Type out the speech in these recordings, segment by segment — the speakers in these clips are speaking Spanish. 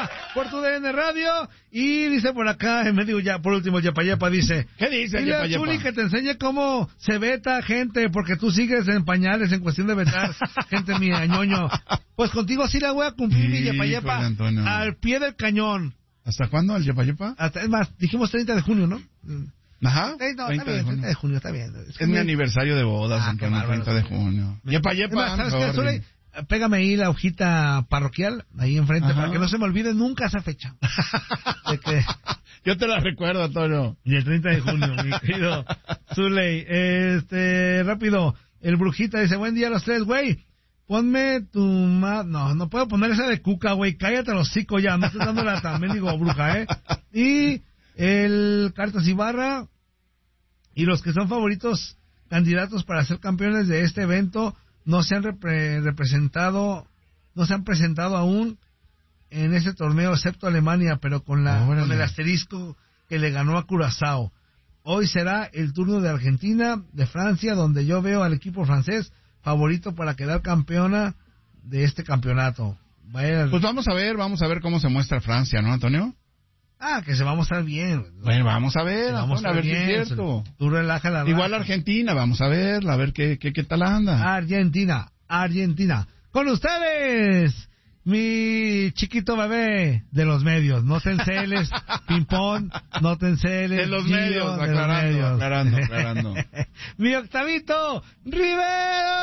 por tu DN Radio. Y dice por acá, en medio ya, por último, Yepa dice. ¿Qué dice Dile a Chuli que te enseñe cómo se veta gente, porque tú sigues en pañales en cuestión de vetar gente mía, ñoño. Pues contigo sí la voy a cumplir, mi Yepa, al pie del cañón. ¿Hasta cuándo el Yepa? Hasta, es más, dijimos 30 de junio, ¿no? Ajá. No, 30 de junio, está bien. Es mi aniversario de bodas, Antonio, 30 de junio. Yepa. ¿Sabes qué, Zuli? Pégame ahí la hojita parroquial, ahí enfrente, para que no se me olvide nunca esa fecha. Yo te la recuerdo, Antonio. Y el 30 de junio, mi querido Zuley. Rápido, el Brujita dice, buen día a los tres, güey. Ponme tu no puedo poner esa de Cuca, güey. Cállate los hocico ya, no estoy dándola también, digo, bruja, Y el Cartas Ibarra y los que son favoritos candidatos para ser campeones de este evento no se han presentado aún en este torneo, excepto Alemania, pero con el asterisco que le ganó a Curazao. Hoy será el turno de Argentina, de Francia, donde yo veo al equipo francés favorito para quedar campeona de este campeonato. Pues vamos a ver cómo se muestra Francia, ¿no, Antonio? Que se va a mostrar bien. Bueno, vamos a ver, a ver si es cierto. Tú relaja la igual Argentina, vamos a ver qué tal anda. Argentina. Con ustedes, mi chiquito bebé de los medios. No te enceles, ping-pong, no te enceles. De los medios, aclarando. Mi Octavito Rivero.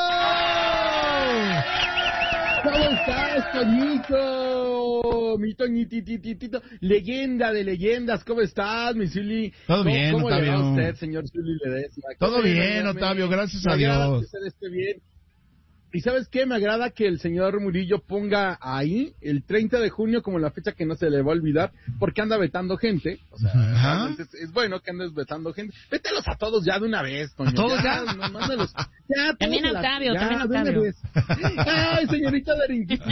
¿Cómo estás, Toñito? Mi Toñitititito, leyenda de leyendas, ¿cómo estás, mi Zuli? Todo bien, ¿Cómo Octavio? le va a usted, señor Zuli Ledesma? Todo bien, Octavio, gracias a Dios. Que usted esté bien. ¿Y sabes qué? Me agrada que el señor Murillo ponga ahí el 30 de junio como la fecha que no se le va a olvidar, porque anda vetando gente. O sea, es bueno que andes vetando gente. Vételos a todos ya de una vez, Toño. ¿A todos ya? No, mándalos. Ya, también Octavio, también Octavio. Ay, señorita Darinquita.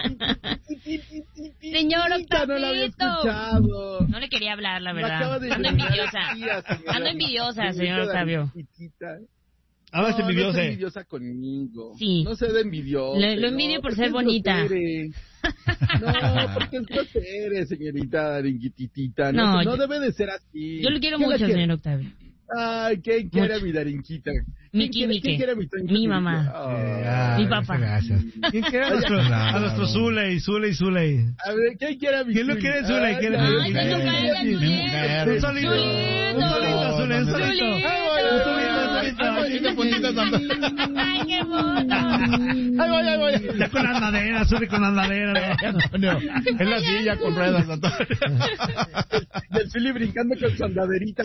Señor Octavio. No la había escuchado. No le quería hablar, la verdad. Ando envidiosa, señor Octavio. Ahora es envidiosa. No es envidiosa conmigo. Sí. No sé de envidiosa. Lo envidio por ser bonita. No, porque es grosera, señorita Darinquitita. No debe de ser así. Yo lo quiero mucho, señor Octavio. Ay, ¿quién quiere a mi Darinquita? ¿Quién quiere a mi Toñita? Mi mamá. Mi papá. Gracias. ¿Quién quiere a nuestro Zuley? A ver, ¿quién quiere a mi ¿Quién lo quiere, Zuley? Ay, que no caiga tu bien. Un solito, Zuley. Ay, qué hermoso. Ahí voy. Ya con andadera, Zuley con andadera. En la silla con ruedas, Antonio. Del Zuli brincando con su andaderita.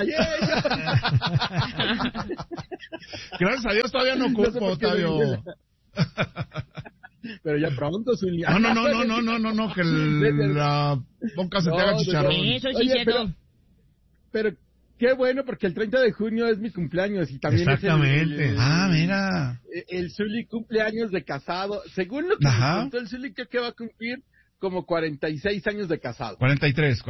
Gracias a Dios todavía no ocupo, Octavio. Pero ya pronto, Zuli. No, que la boca se te haga chicharrón. Eso sí, cierto. Pero qué bueno, porque el 30 de junio es mi cumpleaños y también exactamente. Mira. El Zuli cumpleaños de casado. Según lo que me contó el Zuli, creo que va a cumplir como 46 años de casado. 43.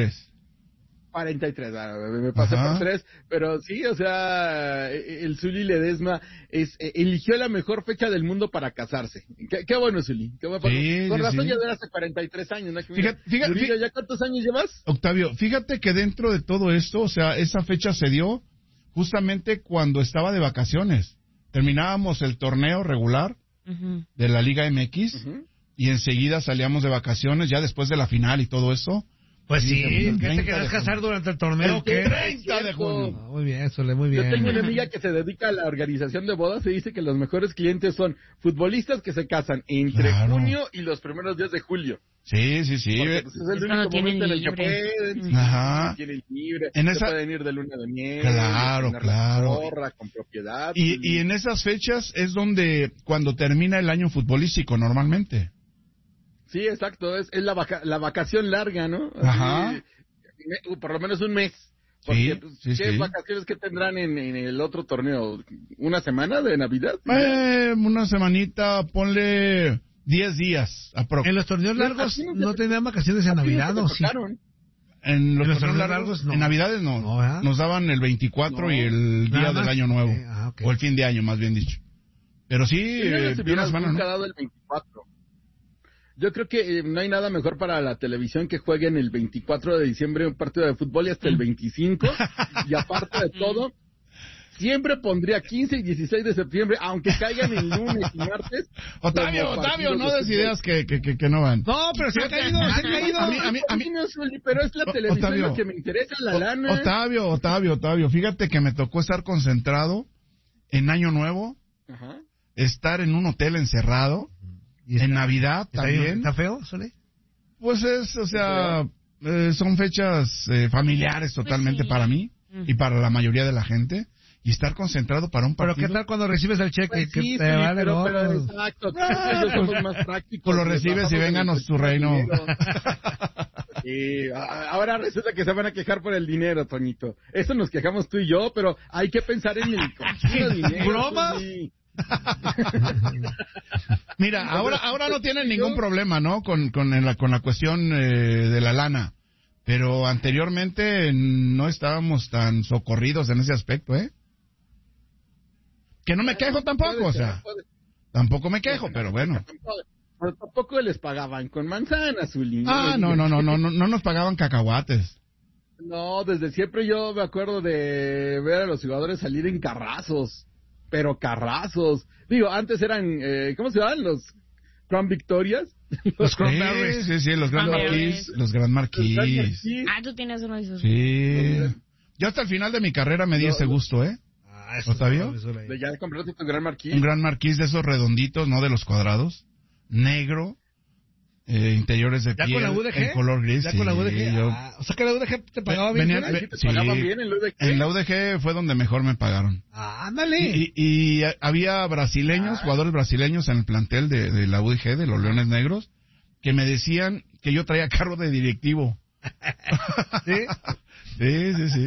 43, me pasé por 3, pero sí, o sea, el Zuli Ledesma eligió la mejor fecha del mundo para casarse. Qué bueno, Zuli. Con razón ya de hace 43 años, ¿no? Fíjate, ¿ya cuántos años llevas? Octavio, fíjate que dentro de todo esto, o sea, esa fecha se dio justamente cuando estaba de vacaciones. Terminábamos el torneo regular de la Liga MX y enseguida salíamos de vacaciones, ya después de la final y todo eso. Pues sí, ¿qué te querés casar durante el torneo? ¿Qué? 30 de junio. Muy bien, Zule, muy bien. Yo tengo una amiga que se dedica a la organización de bodas y dice que los mejores clientes son futbolistas que se casan entre junio y los primeros días de julio. Sí. Porque, pues, es el único momento en el que pueden, tienen libre, pueden ir de luna de miel, claro. Porra, con propiedad. Y en esas fechas es donde, cuando termina el año futbolístico normalmente. Sí, exacto, es la vacación larga, ¿no? Así, por lo menos un mes. Porque, ¿qué vacaciones que tendrán en el otro torneo? ¿Una semana de Navidad? Una semanita, ponle 10 días. En los torneos largos no tenían vacaciones en Navidad, ¿o sí? En los torneos largos, no. En Navidades no. Nos daban el 24 y el día del Año Nuevo. Okay. O el fin de año, más bien dicho. Pero sí, una semana, ¿no? Dado el 24. Yo creo que no hay nada mejor para la televisión que jueguen el 24 de diciembre un partido de fútbol y hasta el 25. Y aparte de todo, siempre pondría 15 y 16 de septiembre, aunque caigan en lunes y martes. Otavio, no des ideas que no van. No, pero se ha caído. A mí no, pero es la televisión Otavio, lo que me interesa, la lana. Otavio, fíjate que me tocó estar concentrado en Año Nuevo, Ajá. estar en un hotel encerrado, en Navidad también. ¿Está feo, Sole? Pues son fechas familiares totalmente sí. para mí y para la mayoría de la gente. Y estar concentrado para un partido. Pero ¿qué tal cuando recibes el cheque? Pues que sí, te vale pero gorro? exacto. Nosotros somos más prácticos. Pues lo recibes y vénganos tu reino. Y ahora resulta que se van a quejar por el dinero, Toñito. Eso nos quejamos tú y yo, pero hay que pensar en el cochino dinero. ¿Bromas? Sí. Mira, ahora no tienen ningún problema, ¿no? Con la cuestión de la lana. Pero anteriormente no estábamos tan socorridos en ese aspecto, ¿eh? Que no me quejo tampoco, o sea. Tampoco me quejo, pero bueno. Pero tampoco les pagaban con manzanas, Zuli. Ah, no nos pagaban cacahuates. No, desde siempre yo me acuerdo de ver a los jugadores salir en carrazos. Pero carrazos. Digo, antes eran, ¿cómo se llaman? Los Crown Victorias. Los Cranberries. Sí, los Grand Marquis. Los Grand Marquis. Ah, tú tienes uno de esos. Sí. Yo hasta el final de mi carrera me di ese gusto, ¿eh? ¿Octavio? ¿Ya compraste tu Grand Marquis? Un Grand Marquis de esos redonditos, no de los cuadrados. Negro. Interiores de ¿Ya piel. con la UDG? En color gris. ¿Ya con la UDG? O sea que la UDG te pagaba bien. ¿Te pagaban bien en la UDG? En la UDG fue donde mejor me pagaron. Ándale. Y había brasileños, jugadores brasileños en el plantel de la UDG, de los Leones Negros, que me decían que yo traía carro de directivo. ¿Sí? Sí.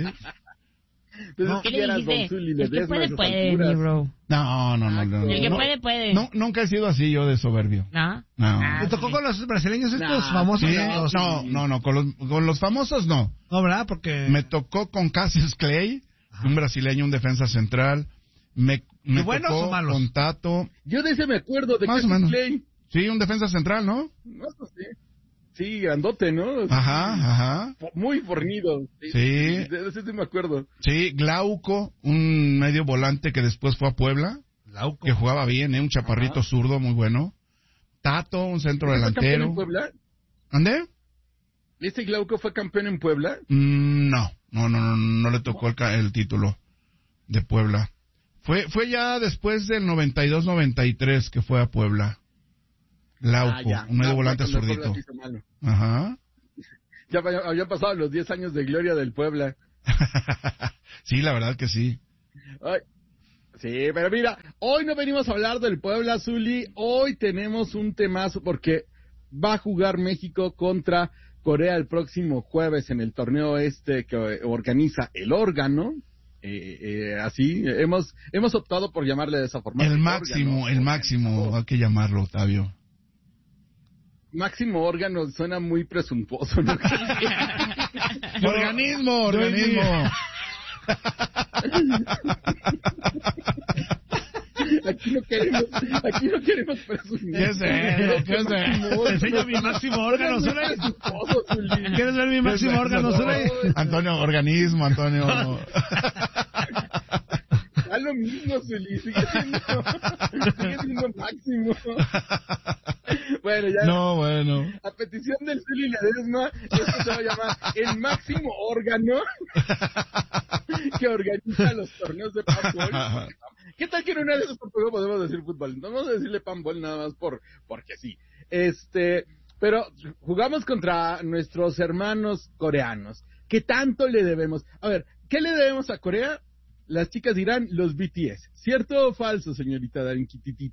No, ¿Qué le dijiste? El que puede, mi bro. No. El que puede. No, nunca he sido así yo de soberbio. ¿No? No. ¿Te tocó con los brasileños estos famosos? Sí, no, con los famosos no. No, ¿verdad? Porque... Me tocó con Cassius Clay, un brasileño, un defensa central. Me buenos tocó o malos? con Tato. Yo de ese me acuerdo, de Más o Cassius menos. Clay. Sí, un defensa central, ¿no? No sé. Sí, grandote, ¿no? Ajá. Muy fornido. Sí. De ese sí me acuerdo. Sí, Glauco, un medio volante que después fue a Puebla, que jugaba bien, un chaparrito zurdo muy bueno. Tato, un centro delantero. ¿Fue campeón en Puebla? ¿Ande? ¿Este Glauco fue campeón en Puebla? No le tocó el título de Puebla. Fue ya después del 92-93 que fue a Puebla. Glauco, un medio volante zurdito. Ajá. Ya habían pasado los 10 años de gloria del Puebla. Sí, la verdad que sí. Ay, sí, pero mira, hoy no venimos a hablar del Puebla, Zuli. Hoy tenemos un temazo porque va a jugar México contra Corea el próximo jueves en el torneo que organiza el órgano. Así, hemos optado por llamarle de esa forma. El máximo, hay que llamarlo, Octavio. Máximo órgano suena muy presuntuoso, ¿no? Organismo. Aquí no queremos presumir. ¿Qué es eso? Enseña mi máximo órgano, Zuley. ¿Quieres ver mi máximo órgano, Zuley? Antonio, organismo, Antonio. Da lo mismo, Zuli, sigue siendo máximo. Bueno, ya. No, bueno. A petición del Zuli Ledesma, esto se va a llamar el máximo órgano que organiza los torneos de panball. ¿Qué tal que en una de esas tampoco podemos decir fútbol? No vamos a decirle panball nada más porque sí. Pero jugamos contra nuestros hermanos coreanos. ¿Qué tanto le debemos? A ver, ¿qué le debemos a Corea? Las chicas dirán los BTS. ¿Cierto o falso, señorita Darin?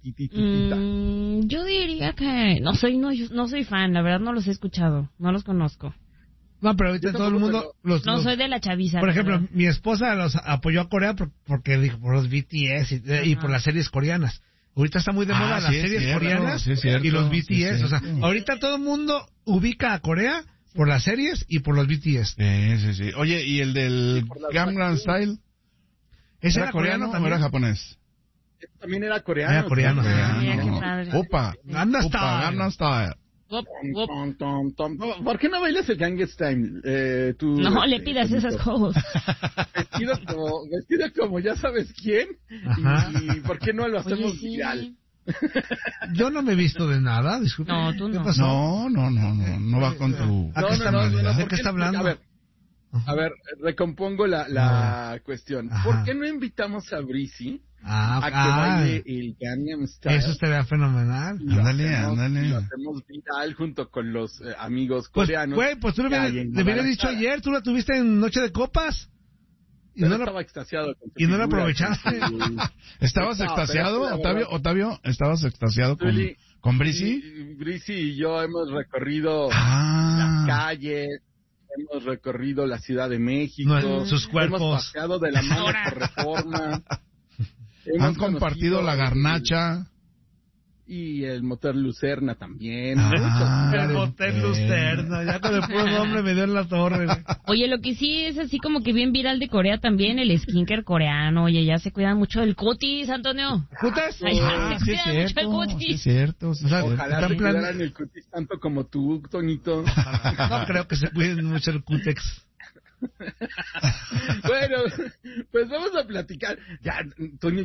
Yo diría que no soy fan, la verdad no los he escuchado, no los conozco. No, pero ahorita todo el mundo... soy de la chaviza. Por ejemplo, mi esposa los apoyó a Corea porque dijo por los BTS y por las series coreanas. Ahorita está muy de moda las series coreanas y los BTS. O sea, ahorita todo el mundo ubica a Corea por las series y por los BTS. Sí. Oye, ¿y el del Gangnam Style? ¿Ese era coreano o era japonés? También era coreano. Era coreano. Opa, Gangnam Style. ¿Por qué no bailas el Gangnam Style? No le pidas esas cosas. Vestido como ya sabes quién. Y ¿por qué no lo hacemos viral? Yo no me he visto de nada, disculpe. No, tú no. ¿Qué pasó? No va con tu... ¿De qué está hablando? A ver, recompongo la cuestión. ¿Por qué no invitamos a Breezy a que baile el Gangnam Style? Eso estaría fenomenal. Ándale. Lo hacemos viral junto con los amigos coreanos. Pues tú le hubieras dicho ayer, tú la tuviste en Noche de Copas. Y no estaba extasiado. Y no la aprovechaste. ¿Estabas extasiado, Octavio? ¿Estabas extasiado con Breezy? Breezy y yo hemos recorrido las calles, hemos recorrido la Ciudad de México, sus cuerpos. Hemos paseado de la mano por Reforma. Han compartido la Garnacha. Y el Motel Lucerna también. El Motel Lucerna, ya con el puro nombre me dio en la torre. Oye, lo que sí es así como que bien viral de Corea también, el skincare coreano. Oye, ya se cuidan mucho del cutis, Antonio. ¿Cutis? Se cuidan mucho el cutis. Sí, es cierto. Ojalá se cuidaran el cutis tanto como tú, Toñito. No creo que se cuiden mucho el cutex. Bueno, pues vamos a platicar. Ya, Toño,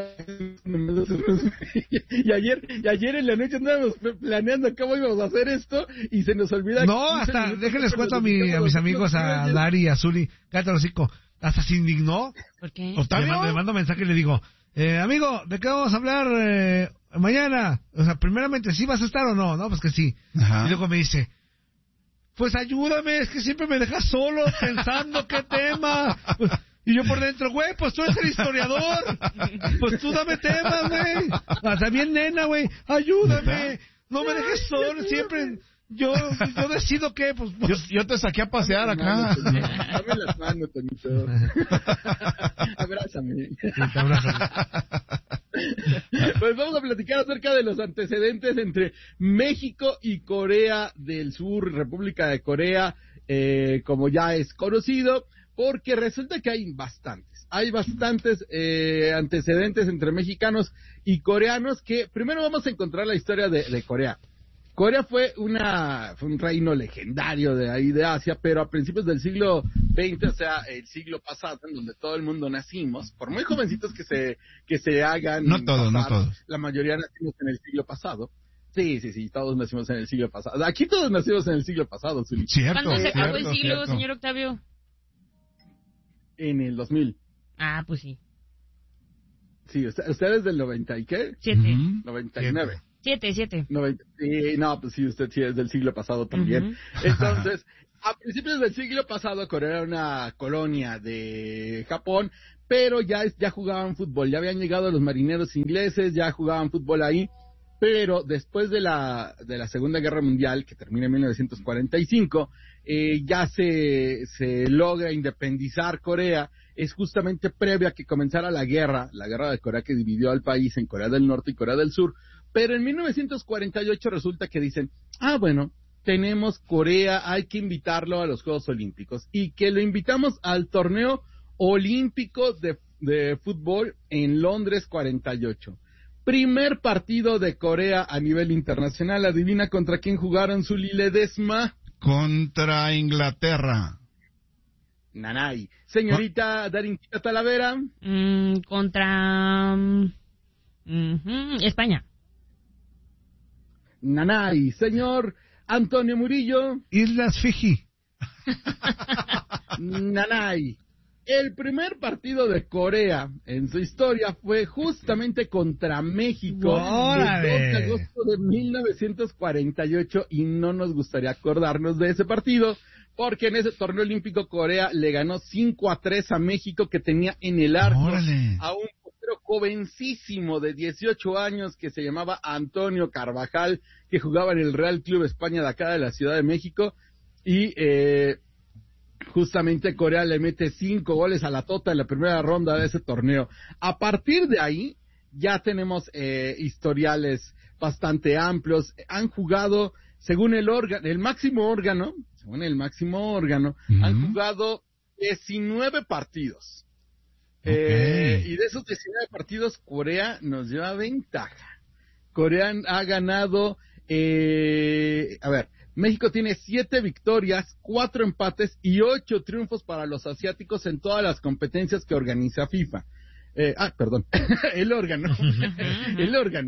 y ayer en la noche andábamos planeando cómo íbamos a hacer esto y se nos olvida. No, hasta déjenles cuento a mis amigos, a Dari y a Zuli, cállate el hocico, hasta se indignó. ¿Por qué? Le mando mensaje y le digo, amigo, ¿de qué vamos a hablar mañana? O sea, primeramente, ¿sí vas a estar o no? No, pues que sí. Y luego me dice, pues ayúdame, es que siempre me dejas solo pensando qué tema. Y yo por dentro, güey, pues tú eres el historiador. Pues tú dame temas, güey. Hasta bien nena, güey. Ayúdame. No me dejes solo, siempre. Yo decido qué, pues. Yo te saqué a pasear acá. Dame las manos, Toñito. Abrázame. Sí, te abrazo. Pues vamos a platicar acerca de los antecedentes entre México y Corea del Sur, República de Corea, como ya es conocido, porque resulta que hay bastantes antecedentes entre mexicanos y coreanos, que primero vamos a encontrar la historia de Corea. Corea fue un reino legendario de ahí de Asia, pero a principios del siglo XX, o sea, el siglo pasado, en donde todo el mundo nacimos, por muy jovencitos que se hagan. No todos. La mayoría nacimos en el siglo pasado. Sí, todos nacimos en el siglo pasado. Aquí todos nacimos en el siglo pasado, Zuli. ¿Cuándo se acabó el siglo, señor Octavio? En el 2000. Ah, pues sí. Sí, ¿ustedes del 90 y qué? 7. 99. 7. No, pues sí, usted sí es del siglo pasado también. Entonces, a principios del siglo pasado, Corea era una colonia de Japón, pero ya jugaban fútbol, ya habían llegado los marineros ingleses, ya jugaban fútbol ahí, pero después de la Segunda Guerra Mundial, que termina en 1945, ya se logra independizar Corea. Es justamente previa a que comenzara la guerra de Corea, que dividió al país en Corea del Norte y Corea del Sur. Pero en 1948 resulta que dicen, bueno, tenemos Corea, hay que invitarlo a los Juegos Olímpicos. Y que lo invitamos al torneo olímpico de fútbol en Londres 48. Primer partido de Corea a nivel internacional. Adivina contra quién jugaron, Zuli Ledesma. Contra Inglaterra. Nanay. Señorita Darinquita Talavera. Contra España. Nanay. Señor Antonio Murillo. Islas Fiji. Nanay. El primer partido de Corea en su historia fue justamente contra México, ¡Órale! el 2 de agosto de 1948, y no nos gustaría acordarnos de ese partido, porque en ese torneo olímpico Corea le ganó 5-3 a México, que tenía en el arco a un portero jovencísimo de 18 años que se llamaba Antonio Carvajal, que jugaba en el Real Club España de acá de la Ciudad de México, y justamente Corea le mete 5 goles a la Tota en la primera ronda de ese torneo. A partir de ahí ya tenemos historiales bastante amplios. Han jugado, según el máximo órgano, han jugado 19 partidos. Okay. Y de esos 19 partidos, Corea nos lleva ventaja. Corea ha ganado A ver, México tiene 7 victorias, 4 empates y 8 triunfos para los asiáticos en todas las competencias que organiza FIFA. Perdón, el órgano. El órgano.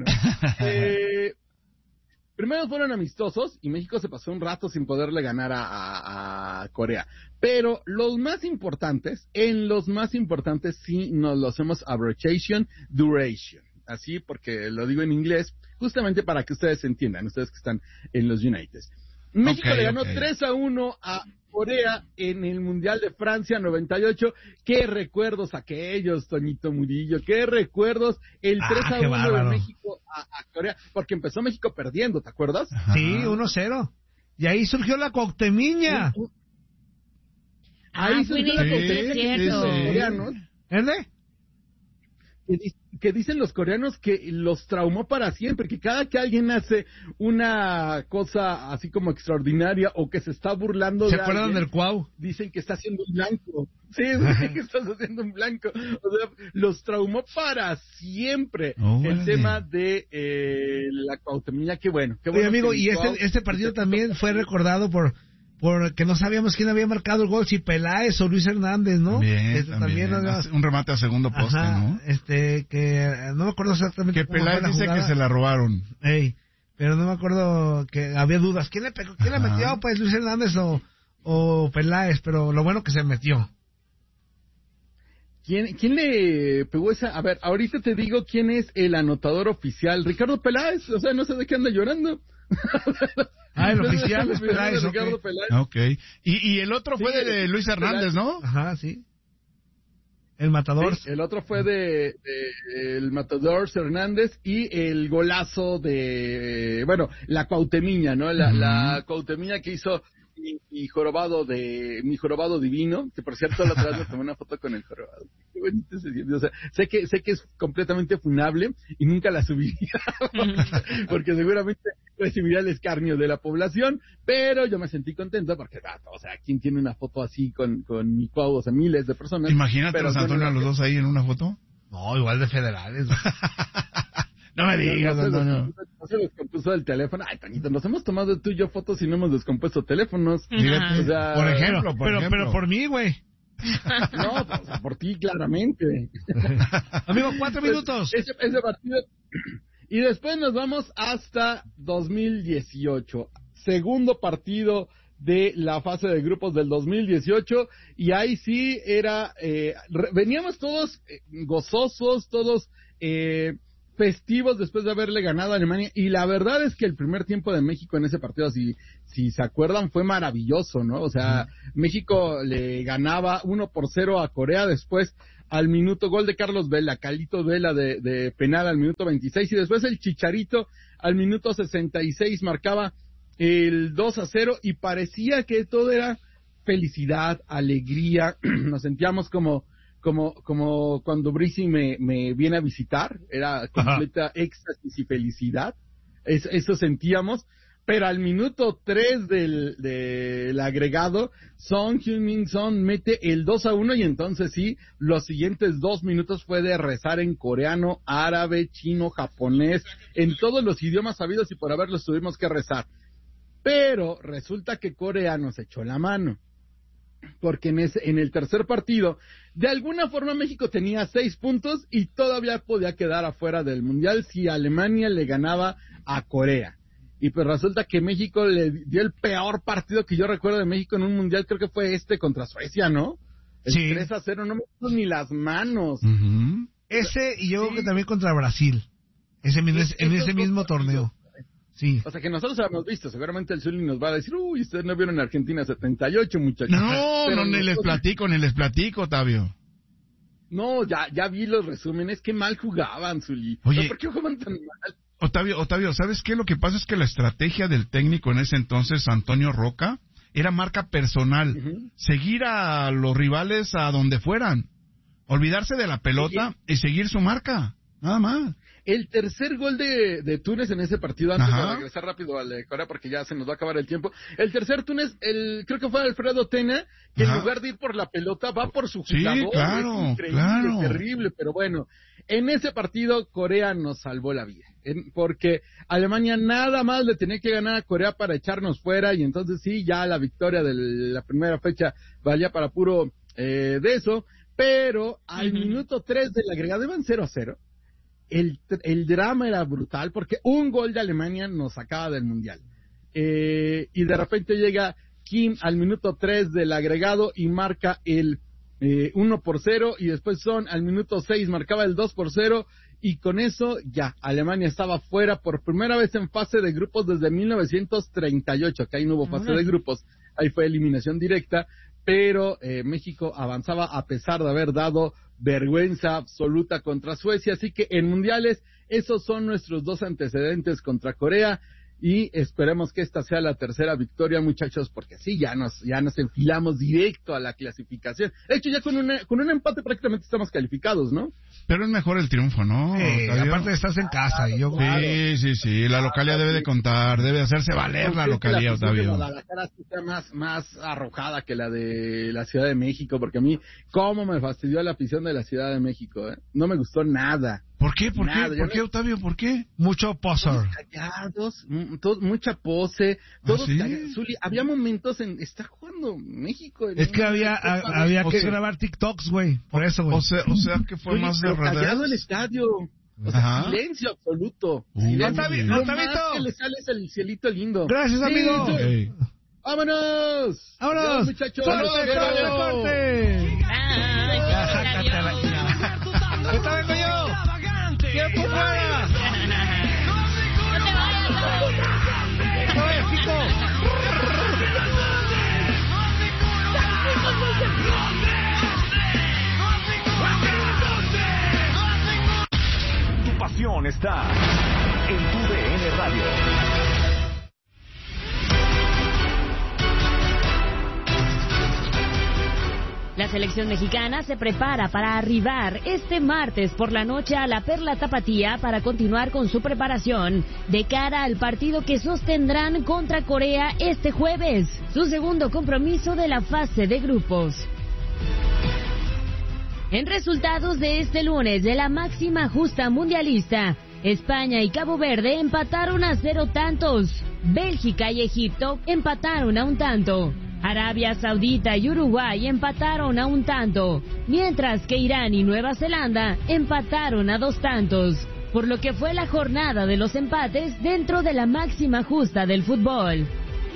Primero fueron amistosos y México se pasó un rato sin poderle ganar a Corea. Pero los más importantes sí nos lo hacemos abbreviation duration. Así porque lo digo en inglés, justamente para que ustedes entiendan, ustedes que están en los Uniteds. México le ganó 3-1 a Corea en el Mundial de Francia 98. Qué recuerdos aquellos, Toñito Murillo, qué recuerdos el 3-1 de México a Corea, porque empezó México perdiendo, ¿te acuerdas? Ajá. Sí, 1-0. Y ahí surgió la Cuauhtemiña. Ahí surgió la Cuauhtemiña de los coreanos. Que dicen los coreanos que los traumó para siempre, que cada que alguien hace una cosa así como extraordinaria o que se está burlando ¿Se acuerdan del Cuau? Dicen que está haciendo un blanco. Sí, dicen que estás haciendo un blanco. O sea, los traumó para siempre el tema de la Cuauhtemiña. Qué bueno. Qué bueno. Oye, amigo, y este partido también fue recordado porque no sabíamos quién había marcado el gol, si Peláez o Luis Hernández, ¿no? También un remate a segundo poste, ¿no? Que no me acuerdo exactamente que Peláez dice jugada. Que se la robaron. Pero no me acuerdo, que había dudas. ¿Quién le pegó? ¿Quién le metió? Pues Luis Hernández o Peláez, pero lo bueno que se metió. ¿Quién le pegó esa? A ver, ahorita te digo quién es el anotador oficial. Ricardo Peláez, o sea, no sé de qué anda llorando. El oficial es Peláez, okay. Y el otro fue de Luis Hernández, ¿no? Ajá, sí. El matador. Sí, el otro fue de el matador Hernández y el golazo de, la Cuauhtemiña, ¿no? La Cuauhtemiña que hizo mi jorobado divino, que por cierto la otra vez me tomé una foto con el jorobado. Qué bonito ese día. O sea, sé que es completamente funable y nunca la subiría porque seguramente recibiría el escarnio de la población, pero yo me sentí contento porque, o sea, ¿quién tiene una foto así con mi Cuau? O sea, miles de personas. Imagínate los Antonio a los dos ahí en una foto. No, igual de federales. No me digas, Antonio. No se descompuso el teléfono. Ay, Toñito, nos hemos tomado tú y yo fotos y no hemos descompuesto teléfonos. Fíjate, o sea, por ejemplo. Pero por mí, güey. No, o sea, por ti claramente. Amigo, 4 minutos. Ese partido. Y después nos vamos hasta 2018. Segundo partido de la fase de grupos del 2018. Y ahí sí era... veníamos todos gozosos, todos... festivos después de haberle ganado a Alemania, y la verdad es que el primer tiempo de México en ese partido, si se acuerdan, fue maravilloso, ¿no? O sea, México le ganaba 1-0 a Corea, después al minuto, gol de Carlos Vela, Calito Vela de penal al minuto 26, y después el Chicharito al minuto 66 marcaba el 2-0, y parecía que todo era felicidad, alegría, nos sentíamos como cuando Brice me viene a visitar, era completa éxtasis y felicidad, eso sentíamos, pero al minuto 3 del agregado, Son Heung-min Son mete el 2-1 y entonces sí, los siguientes 2 minutos fue de rezar en coreano, árabe, chino, japonés, en todos los idiomas sabidos y por haberlos tuvimos que rezar. Pero resulta que Corea nos echó la mano. Porque en el tercer partido, de alguna forma México tenía 6 puntos y todavía podía quedar afuera del Mundial si Alemania le ganaba a Corea. Y pues resulta que México le dio el peor partido que yo recuerdo de México en un Mundial, creo que fue contra Suecia, ¿no? El 3-0, no me puso ni las manos. Uh-huh. Ese, y yo creo que también contra Brasil, en ese mismo torneo. Sí. O sea, que nosotros habíamos visto, seguramente el Zuli nos va a decir, uy, ustedes no vieron Argentina 78, muchachos. No, ni les platico, Octavio. No, ya vi los resúmenes, qué mal jugaban, Zuli. Oye, ¿por qué jugaban tan mal? Octavio, ¿sabes qué? Lo que pasa es que la estrategia del técnico en ese entonces, Antonio Roca, era marca personal. Uh-huh. Seguir a los rivales a donde fueran. Olvidarse de la pelota y seguir su marca. Nada más. El tercer gol de Túnez en ese partido, antes de regresar rápido al de Corea porque ya se nos va a acabar el tiempo. El tercer Túnez, creo que fue Alfredo Tena, que en lugar de ir por la pelota va por su jugador. Sí, claro, es increíble, terrible, pero bueno. En ese partido Corea nos salvó la vida. porque Alemania nada más le tenía que ganar a Corea para echarnos fuera, y entonces sí, ya la victoria de la primera fecha valía para puro de eso, pero al minuto 3 del agregado iban 0-0. El drama era brutal porque un gol de Alemania nos sacaba del mundial. Y de repente llega Kim al minuto 3 del agregado y marca el 1-0, y después Son al minuto 6 marcaba el 2-0, y con eso ya Alemania estaba fuera por primera vez en fase de grupos desde 1938, que ahí no hubo fase de grupos, ahí fue eliminación directa, pero México avanzaba a pesar de haber dado vergüenza absoluta contra Suecia. Así que en mundiales esos son nuestros 2 antecedentes contra Corea, y esperemos que esta sea la tercera victoria, muchachos, porque así ya nos enfilamos directo a la clasificación. De hecho, ya con un empate prácticamente estamos calificados, ¿no? Pero es mejor el triunfo, ¿no? Aparte estás en casa y yo... Sí, la localidad debe de contar, debe hacerse valer la localidad, Octavio. La cara está más arrojada que la de la Ciudad de México, porque a mí, cómo me fastidió la afición de la Ciudad de México, ¿eh? No me gustó nada. ¿Por qué, Octavio? ¿Por qué? Mucho poser. Callados, mucha pose, todos callados. Zuli, había momentos está jugando México. Es que había que grabar TikToks, güey, por eso, güey. O sea que fue más de redes. Callado el estadio. O sea, silencio absoluto. Octavito. Que le sale el cielito lindo. Gracias, amigo. Sí. ¡Vámonos! ¡Vámonos! Muchachos. ¡Corte! ¡Esta vengo yo! ¡Tiempo fuera! ¡No te vayas! ¡No vayas, chico! Tu pasión está en tu DN Radio. La selección mexicana se prepara para arribar este martes por la noche a la Perla Tapatía para continuar con su preparación de cara al partido que sostendrán contra Corea este jueves, su segundo compromiso de la fase de grupos. En resultados de este lunes de la máxima justa mundialista, España y Cabo Verde empataron a 0 tantos, Bélgica y Egipto empataron a 1 tanto. Arabia Saudita y Uruguay empataron a 1 tanto, mientras que Irán y Nueva Zelanda empataron a 2 tantos, por lo que fue la jornada de los empates dentro de la máxima justa del fútbol.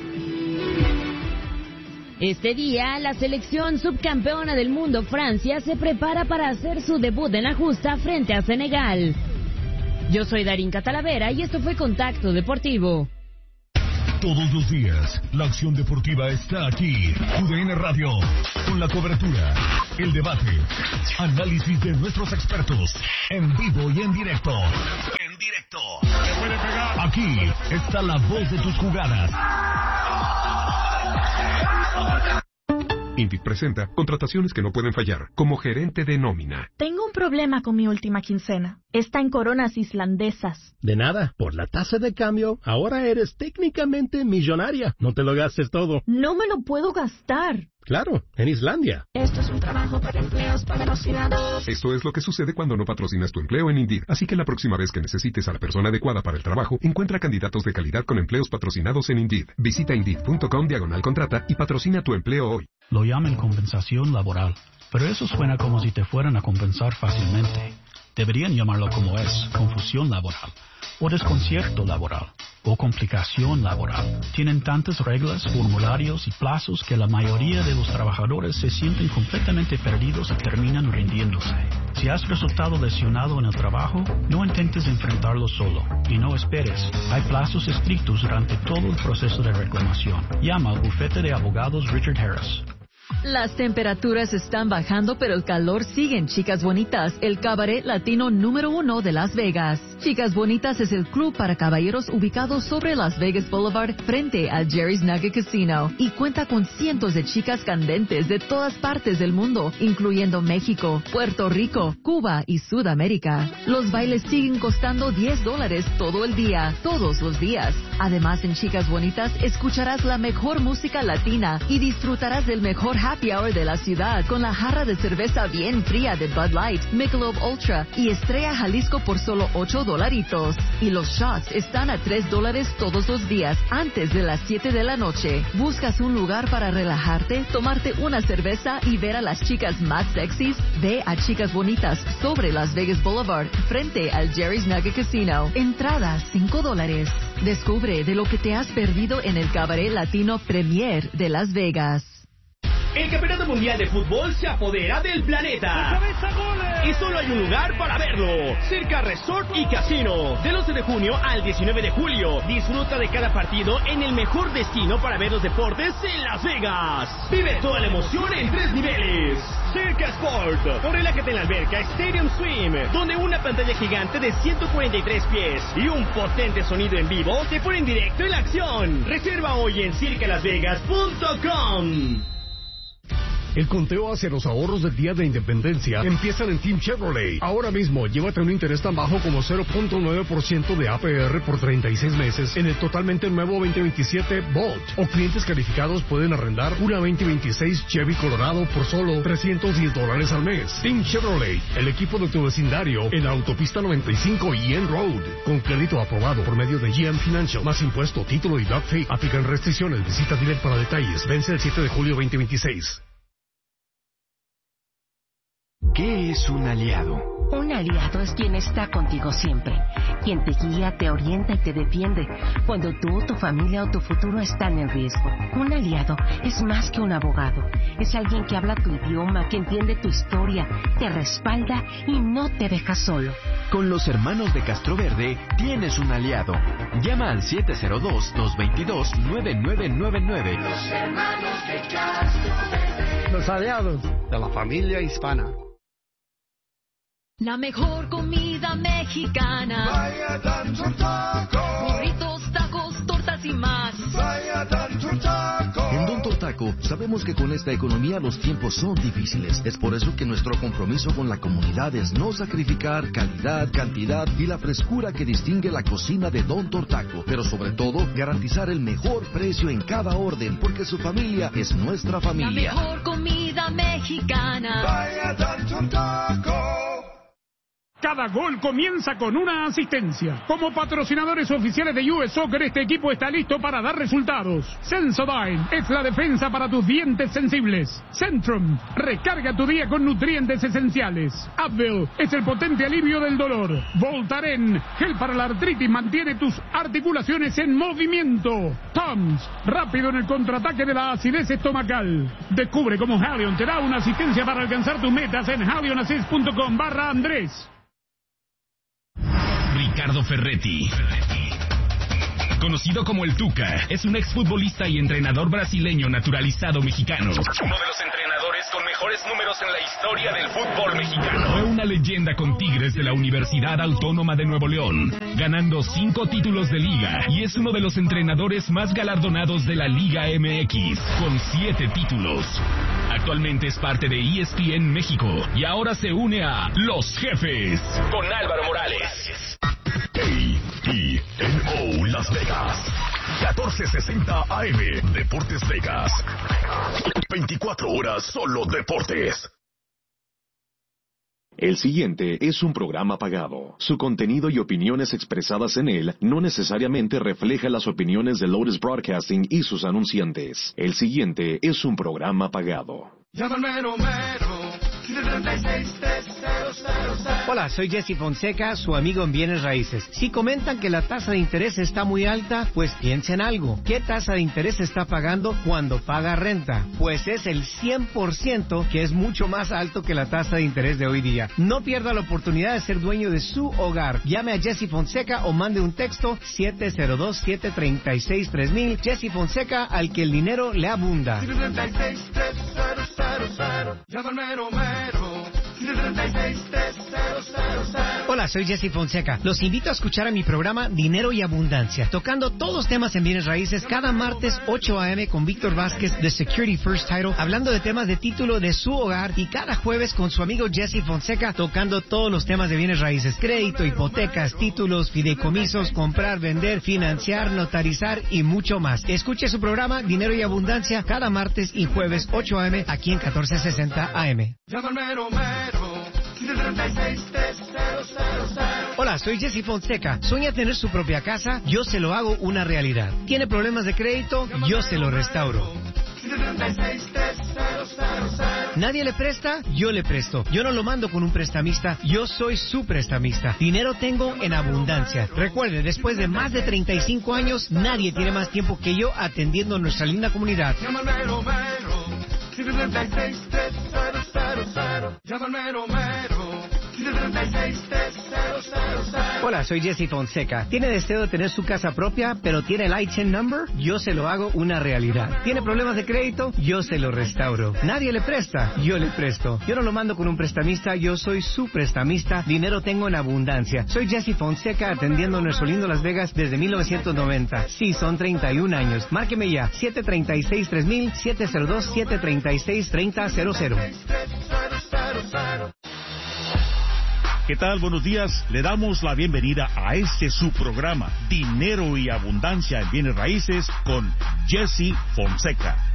Este día, la selección subcampeona del mundo Francia se prepara para hacer su debut en la justa frente a Senegal. Yo soy Darín Catalavera y esto fue Contacto Deportivo. Todos los días, la acción deportiva está aquí. UDN Radio, con la cobertura, el debate, análisis de nuestros expertos, en vivo y en directo. Aquí está la voz de tus jugadas. Indeed presenta contrataciones que no pueden fallar, como gerente de nómina. Tengo un problema con mi última quincena. Está en coronas islandesas. De nada, por la tasa de cambio, ahora eres técnicamente millonaria. No te lo gastes todo. No me lo puedo gastar. Claro, en Islandia. Esto es un trabajo para empleos patrocinados. Esto es lo que sucede cuando no patrocinas tu empleo en Indeed. Así que la próxima vez que necesites a la persona adecuada para el trabajo, encuentra candidatos de calidad con empleos patrocinados en Indeed. Visita Indeed.com/contrata y patrocina tu empleo hoy. Lo llaman compensación laboral, pero eso suena como si te fueran a compensar fácilmente. Deberían llamarlo como es, confusión laboral, o desconcierto laboral, o complicación laboral. Tienen tantas reglas, formularios y plazos que la mayoría de los trabajadores se sienten completamente perdidos y terminan rindiéndose. Si has resultado lesionado en el trabajo, no intentes enfrentarlo solo y no esperes. Hay plazos estrictos durante todo el proceso de reclamación. Llama al bufete de abogados Richard Harris. Las temperaturas están bajando, pero el calor sigue en Chicas Bonitas, el cabaret latino número 1 de Las Vegas. Chicas Bonitas es el club para caballeros ubicado sobre Las Vegas Boulevard frente a Jerry's Nugget Casino y cuenta con cientos de chicas candentes de todas partes del mundo, incluyendo México, Puerto Rico, Cuba y Sudamérica. Los bailes siguen costando $10 todo el día, todos los días. Además, en Chicas Bonitas escucharás la mejor música latina y disfrutarás del mejor happy hour de la ciudad con la jarra de cerveza bien fría de Bud Light, Michelob Ultra y Estrella Jalisco por solo $8. Y los shots están a $3 todos los días antes de las 7 de la noche. ¿Buscas un lugar para relajarte, tomarte una cerveza y ver a las chicas más sexys? Ve a Chicas Bonitas sobre Las Vegas Boulevard, frente al Jerry's Nugget Casino. Entrada $5. Descubre de lo que te has perdido en el Cabaret Latino Premier de Las Vegas. El Campeonato Mundial de Fútbol se apodera del planeta. Y solo hay un lugar para verlo. Circa Resort y Casino. Del 11 de junio al 19 de julio. Disfruta de cada partido en el mejor destino para ver los deportes en Las Vegas. Vive toda la emoción en 3 niveles. Circa Sport. O relájate en la alberca Stadium Swim, donde una pantalla gigante de 143 pies y un potente sonido en vivo te ponen directo en la acción. Reserva hoy en circalasvegas.com. El conteo hacia los ahorros del Día de Independencia empiezan en Team Chevrolet. Ahora mismo, llévate un interés tan bajo como 0.9% de APR por 36 meses en el totalmente nuevo 2027 Bolt. O clientes calificados pueden arrendar una 2026 Chevy Colorado por solo $310 al mes. Team Chevrolet, el equipo de tu vecindario en la autopista 95 y en Road. Con crédito aprobado por medio de GM Financial, más impuesto, título y doc fee. Aplican restricciones. Visita dealer para detalles. Vence el 7 de julio 2026. ¿Qué es un aliado? Un aliado es quien está contigo siempre, quien te guía, te orienta y te defiende cuando tú, tu familia o tu futuro están en riesgo. Un aliado es más que un abogado, es alguien que habla tu idioma, que entiende tu historia, te respalda y no te deja solo. Con los hermanos de Castroverde tienes un aliado. Llama al 702-222-9999. Los hermanos de Castroverde. Los aliados de la familia hispana. La mejor comida mexicana. Vaya Tanto Taco. Burritos, tacos, tortas y más. Vaya Tanto Taco. En Don Taco sabemos que con esta economía los tiempos son difíciles. Es por eso que nuestro compromiso con la comunidad es no sacrificar calidad, cantidad y la frescura que distingue la cocina de Don Taco. Pero sobre todo, garantizar el mejor precio en cada orden, porque su familia es nuestra familia. La mejor comida mexicana. Vaya Tanto Taco. Cada gol comienza con una asistencia. Como patrocinadores oficiales de US Soccer, este equipo está listo para dar resultados. Sensodyne es la defensa para tus dientes sensibles. Centrum, recarga tu día con nutrientes esenciales. Advil es el potente alivio del dolor. Voltaren, gel para la artritis, mantiene tus articulaciones en movimiento. Tums, rápido en el contraataque de la acidez estomacal. Descubre cómo Halion te da una asistencia para alcanzar tus metas en halionassist.com/Andrés. Ricardo Ferretti, conocido como el Tuca, es un exfutbolista y entrenador brasileño naturalizado mexicano. Uno de los entrenadores con mejores números en la historia del fútbol mexicano. Fue una leyenda con Tigres de la Universidad Autónoma de Nuevo León, ganando 5 títulos de liga, y es uno de los entrenadores más galardonados de la Liga MX, con 7 títulos. Actualmente es parte de ESPN México y ahora se une a Los Jefes con Álvaro Morales. KENO Las Vegas, 1460 AM, Deportes Vegas. 24 horas solo deportes. El siguiente es un programa pagado. Su contenido y opiniones expresadas en él no necesariamente refleja las opiniones de Lotus Broadcasting y sus anunciantes. El siguiente es un programa pagado. Llámame número 736-3000. Hola, soy Jesse Fonseca, su amigo en Bienes Raíces. Si comentan que la tasa de interés está muy alta, pues piensen algo. ¿Qué tasa de interés está pagando cuando paga renta? Pues es el 100%, que es mucho más alto que la tasa de interés de hoy día. No pierda la oportunidad de ser dueño de su hogar. Llame a Jesse Fonseca o mande un texto 702-736-3000. Jesse Fonseca, al que el dinero le abunda. 736-3000. Llámame número Hola, soy Jesse Fonseca. Los invito a escuchar a mi programa Dinero y Abundancia, tocando todos los temas en bienes raíces cada martes 8 a.m. con Víctor Vázquez de Security First Title, hablando de temas de título de su hogar, y cada jueves con su amigo Jesse Fonseca tocando todos los temas de bienes raíces: crédito, hipotecas, títulos, fideicomisos, comprar, vender, financiar, notarizar y mucho más. Escuche su programa Dinero y Abundancia cada martes y jueves 8 a.m. aquí en 1460 AM. Hola, soy Jesse Fonseca. ¿Sueña tener su propia casa? Yo se lo hago una realidad. ¿Tiene problemas de crédito? Yo se lo restauro. ¿Nadie le presta? Yo le presto. Yo no lo mando con un prestamista, yo soy su prestamista. Dinero tengo en abundancia. Recuerde, después de más de 35 años, nadie tiene más tiempo que yo atendiendo nuestra linda comunidad. Hola, soy Jesse Fonseca. ¿Tiene deseo de tener su casa propia, pero tiene el ITIN number? Yo se lo hago una realidad. ¿Tiene problemas de crédito? Yo se lo restauro. ¿Nadie le presta? Yo le presto. Yo no lo mando con un prestamista, yo soy su prestamista. Dinero tengo en abundancia. Soy Jesse Fonseca, atendiendo nuestro lindo Las Vegas desde 1990. Sí, son 31 años. Márqueme ya, 736-3000, 702-736-3000. ¿Qué tal? Buenos días. Le damos la bienvenida a su programa, Dinero y Abundancia en Bienes Raíces, con Jesse Fonseca.